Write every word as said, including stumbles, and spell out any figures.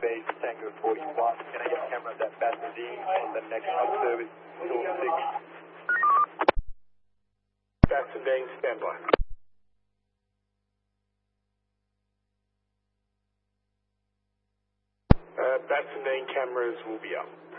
base Tango forty-one. Can I get cameras at Basildine on the next hub service till six? Basildine, standby. Uh, Basildine cameras will be up.